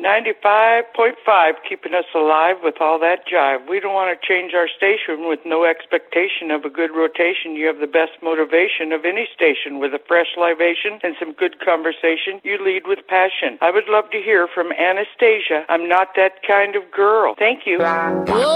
95.5, keeping us alive with all that jive. We don't want to change our station with no expectation of a good rotation. You have the best motivation of any station with a fresh libation and some good conversation. You lead with passion. I would love to hear from Anastasia. I'm not that kind of girl. Thank you.